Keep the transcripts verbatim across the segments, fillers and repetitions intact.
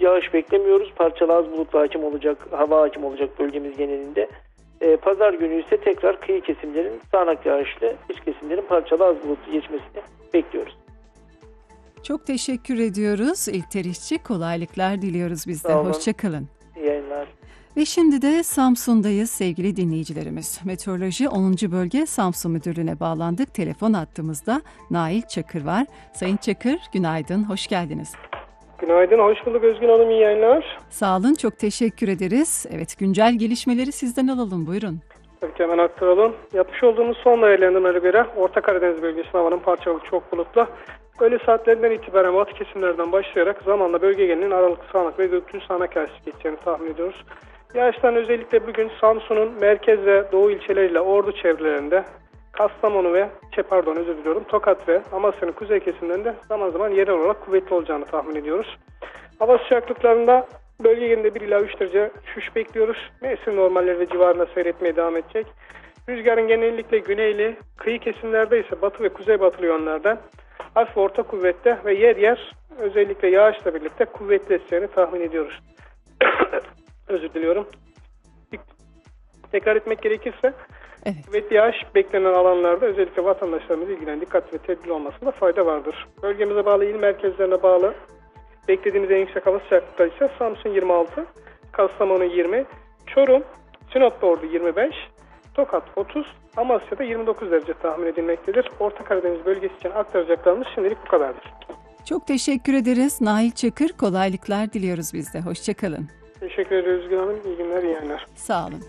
yağış beklemiyoruz. Parçalı az bulutlu hakim olacak, hava hakim olacak bölgemiz genelinde. E, Pazar günü ise tekrar kıyı kesimlerin sağanak yağışlı, iç kesimlerin parçalı az bulutlu geçmesini bekliyoruz. Çok teşekkür ediyoruz İlter İşçi. Kolaylıklar diliyoruz biz de. Sağ olun. Hoşçakalın. İyi yayınlar. Ve şimdi de Samsun'dayız sevgili dinleyicilerimiz. Meteoroloji onuncu Bölge Samsun Müdürlüğü'ne bağlandık. Telefon hattımızda Nail Çakır var. Sayın Çakır, günaydın, hoş geldiniz. Günaydın, hoş bulduk Özgün Hanım, iyi yayınlar. Sağ olun, çok teşekkür ederiz. Evet, güncel gelişmeleri sizden alalım, buyurun. Tabii ki hemen aktaralım. Yapmış olduğumuz son değerlendirmelere göre Orta Karadeniz bölgesinin havanın parçalı çok bulutlu. Öğle saatlerinden itibaren batı kesimlerden başlayarak zamanla bölge genelinin aralıklı sağanak ve gürültülü sağanak yağış geçeceğini tahmin ediyoruz. Yağışların özellikle bugün Samsun'un merkez ve doğu ilçeleriyle Ordu çevrelerinde, Kastamonu ve, şey pardon özür diliyorum, Tokat ve Amasya'nın kuzey kesimlerinde zaman zaman yerel olarak kuvvetli olacağını tahmin ediyoruz. Hava sıcaklıklarında bölge genelinde bir ila üç derece düşüş bekliyoruz. Mevsim normalleri ve civarında seyretmeye devam edecek. Rüzgarın genellikle güneyli, kıyı kesimlerde ise batı ve kuzeybatılı yönlerden hafif orta kuvvette ve yer yer özellikle yağışla birlikte kuvvetli eseceğini tahmin ediyoruz. Özür diliyorum. Tekrar etmek gerekirse Evet. kuvvetli yağış beklenen alanlarda özellikle vatandaşlarımız ilgilen dikkat ve tedbir olmasında fayda vardır. Bölgemize bağlı il merkezlerine bağlı beklediğimiz en yüksek hava sıcaklıkları ise Samsun yirmi altı, Kastamonu yirmi, Çorum, Sinop'ta Ordu yirmi beş, Tokat otuz, Amasya'da yirmi dokuz derece tahmin edilmektedir. Orta Karadeniz bölgesi için aktaracaklarımız şimdilik bu kadardır. Çok teşekkür ederiz Nail Çakır. Kolaylıklar diliyoruz biz de. Hoşçakalın. Teşekkür ederiz Özgün Hanım. İyi günler, iyi yayınlar. Sağ olun.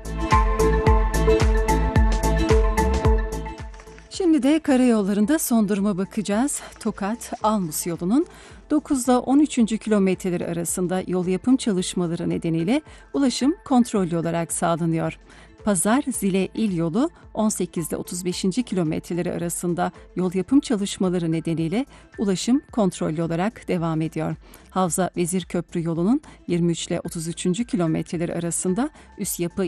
Şimdi de karayollarında son duruma bakacağız. Tokat-Almus yolunun dokuzda on üçüncü kilometreleri arasında yol yapım çalışmaları nedeniyle ulaşım kontrollü olarak sağlanıyor. Pazar-Zile il yolu on sekizde otuz beşinci kilometreleri arasında yol yapım çalışmaları nedeniyle ulaşım kontrollü olarak devam ediyor. Havza Vezirköprü yolunun yirmi üç ile otuz üçüncü kilometreleri arasında üst yapı